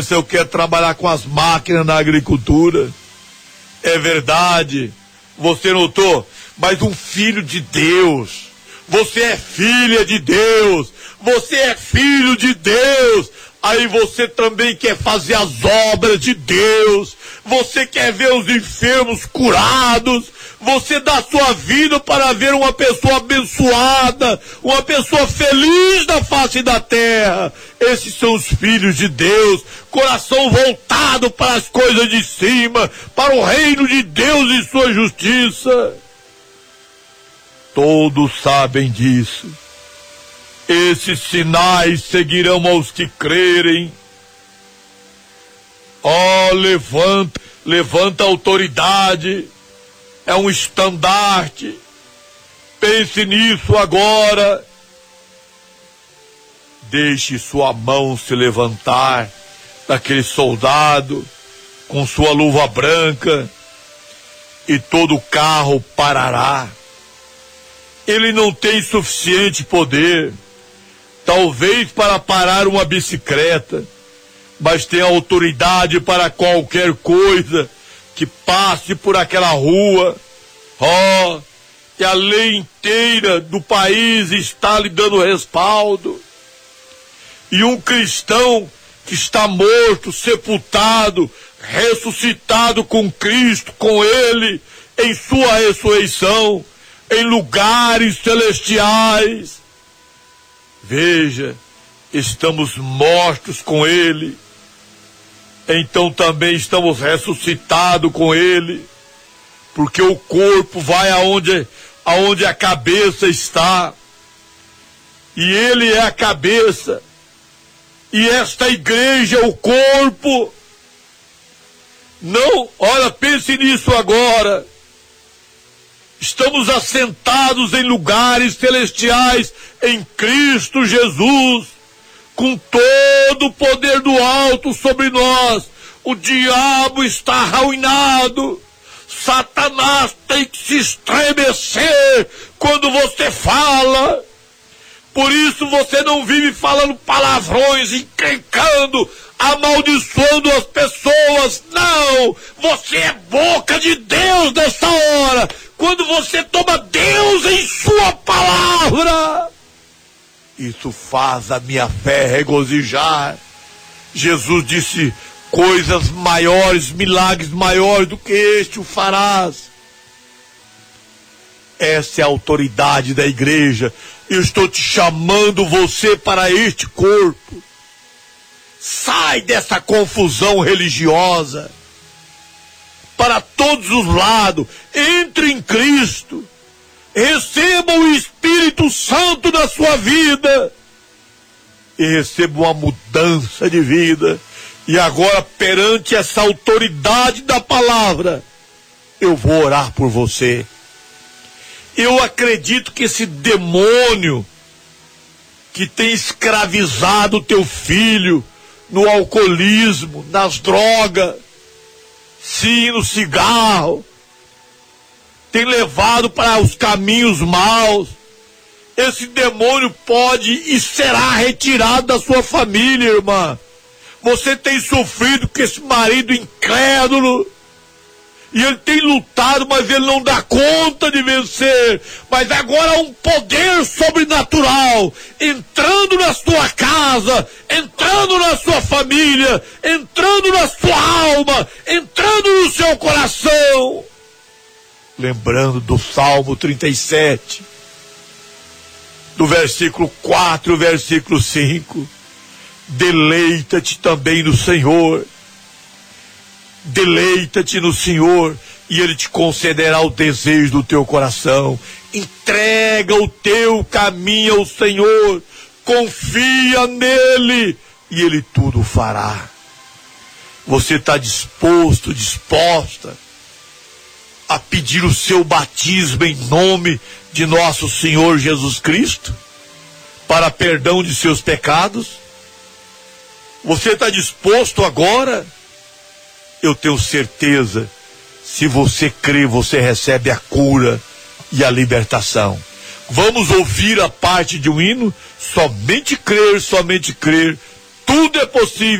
eu quero trabalhar com as máquinas na agricultura. É verdade, você notou? Mas um filho de Deus, você é filha de Deus, você é filho de Deus. Aí você também quer fazer as obras de Deus, você quer ver os enfermos curados, você dá sua vida para ver uma pessoa abençoada, uma pessoa feliz na face da terra. Esses são os filhos de Deus, coração voltado para as coisas de cima, para o reino de Deus e sua justiça. Todos sabem disso. Esses sinais seguirão aos que crerem. Levanta a autoridade. É um estandarte. Pense nisso agora. Deixe sua mão se levantar daquele soldado com sua luva branca e todo o carro parará. Ele não tem suficiente poder, talvez para parar uma bicicleta, mas tem autoridade para qualquer coisa que passe por aquela rua. E a lei inteira do país está lhe dando respaldo. E um cristão que está morto, sepultado, ressuscitado com Cristo, com Ele, em sua ressurreição, em lugares celestiais. Veja, estamos mortos com Ele, então também estamos ressuscitados com Ele, porque o corpo vai aonde a cabeça está, e Ele é a cabeça, e esta igreja é o corpo. Não, olha, pense nisso agora. Estamos assentados em lugares celestiais em Cristo Jesus, com todo o poder do alto sobre nós. O diabo está arruinado. Satanás tem que se estremecer quando você fala. Por isso você não vive falando palavrões, encrencando, amaldiçoando as pessoas. Não! Você é boca de Deus nessa hora. Quando você toma Deus em sua palavra, isso faz a minha fé regozijar. Jesus disse, coisas maiores, milagres maiores do que este o farás. Essa é a autoridade da igreja. Eu estou te chamando você para este corpo. Sai dessa confusão religiosa. Para todos os lados, entre em Cristo, receba o Espírito Santo na sua vida, e receba uma mudança de vida. E agora, perante essa autoridade da palavra, eu vou orar por você. Eu acredito que esse demônio que tem escravizado o teu filho no alcoolismo, nas drogas, sim, no cigarro, tem levado para os caminhos maus. Esse demônio pode e será retirado da sua família, irmã. Você tem sofrido com esse marido incrédulo, e ele tem lutado, mas ele não dá conta de vencer. Mas agora há um poder sobrenatural entrando na sua casa, entrando na sua família, entrando na sua alma, entrando no seu coração. Lembrando do Salmo 37, do versículo 4 e versículo 5. Deleita-te também no Senhor. Deleita-te no Senhor, e Ele te concederá o desejo do teu coração. Entrega o teu caminho ao Senhor, confia nele, e Ele tudo fará. Você está disposto, disposta a pedir o seu batismo em nome de nosso Senhor Jesus Cristo, para perdão de seus pecados? Você está disposto agora? Eu tenho certeza, se você crê, você recebe a cura e a libertação. Vamos ouvir a parte de um hino? Somente crer, tudo é possível.